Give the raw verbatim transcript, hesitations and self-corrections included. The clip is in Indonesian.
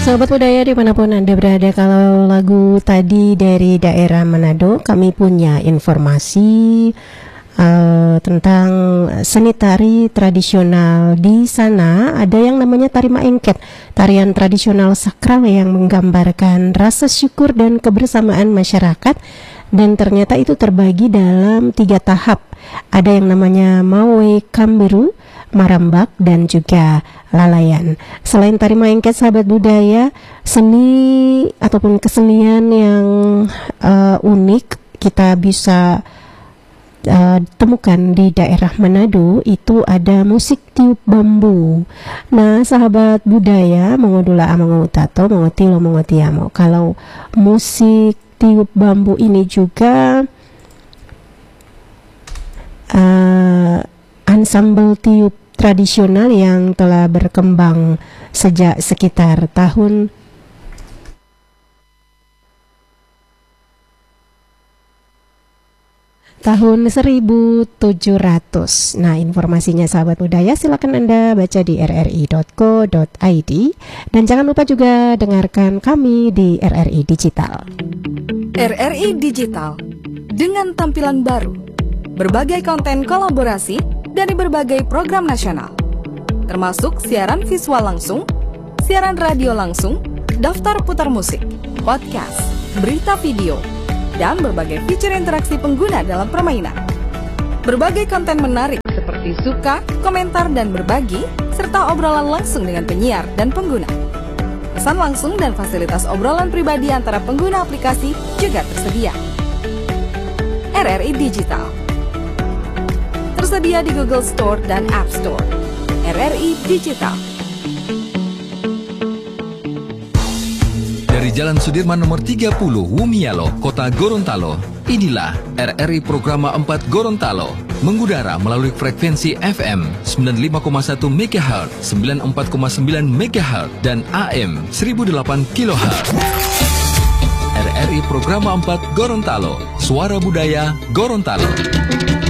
Sobat budaya dimanapun Anda berada, kalau lagu tadi dari daerah Manado, kami punya informasi uh, tentang seni tari tradisional. Di sana ada yang namanya tari maengket, tarian tradisional sakral yang menggambarkan rasa syukur dan kebersamaan masyarakat, dan ternyata itu terbagi dalam tiga tahap. Ada yang namanya Mawe Kamberu, Marambak, dan juga Lalayan. Selain tari maengket, sahabat budaya, seni ataupun kesenian yang uh, unik kita bisa uh, temukan di daerah Manado, itu ada musik tiup bambu. Nah, sahabat budaya, mengodula amangutato, mengotilo mengotiamo. Kalau musik tiup bambu ini juga uh, ensemble tiup tradisional yang telah berkembang sejak sekitar tahun tahun seribu tujuh ratus. Nah, informasinya sahabat budaya silakan Anda baca di r r i dot co dot i d, dan jangan lupa juga dengarkan kami di R R I Digital. R R I Digital dengan tampilan baru, berbagai konten kolaborasi dari berbagai program nasional, termasuk siaran visual langsung, siaran radio langsung, daftar putar musik, podcast, berita video, dan berbagai fitur interaksi pengguna dalam permainan. Berbagai konten menarik seperti suka, komentar, dan berbagi, serta obrolan langsung dengan penyiar dan pengguna. Pesan langsung dan fasilitas obrolan pribadi antara pengguna aplikasi juga tersedia. R R I Digital tersedia di Google Store dan App Store. R R I Digital. Dari Jalan Sudirman nomor tiga puluh, Wumialo, Kota Gorontalo, inilah R R I Programa empat Gorontalo, mengudara melalui frekuensi F M sembilan puluh lima koma satu megahertz, sembilan puluh empat koma sembilan megahertz, dan A M seribu delapan kilohertz. R R I Programa empat Gorontalo, suara budaya Gorontalo.